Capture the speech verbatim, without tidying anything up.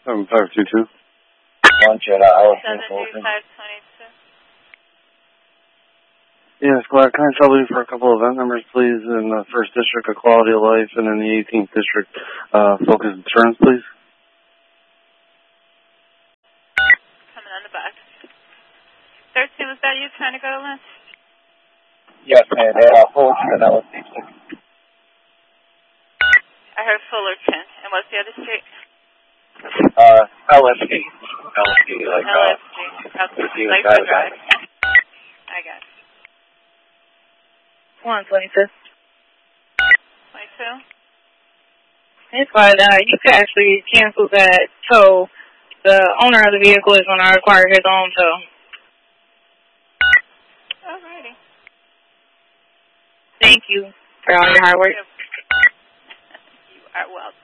seven five two two. One Jedi Elephant seven two Open. five two two. Yeah, squad, can I trouble you for a couple of event numbers, please, in the first district of Quality of Life and in the eighteenth district, uh, Focus Insurance, please? Coming on the box. thirteen, was that you trying to go to lunch? Yes, ma'am. Yeah, Fullerton, L S D. I heard Fullerton. And what's the other street? Uh, L S D. L S D, like, L S G. uh, Okay. Lakefront Drive. I got it. one twenty-fifth. twenty-two? It's fine. Uh, you can actually cancel that tow. The owner of the vehicle is going to require his own tow. Alrighty. Thank you for all your hard work. You are welcome.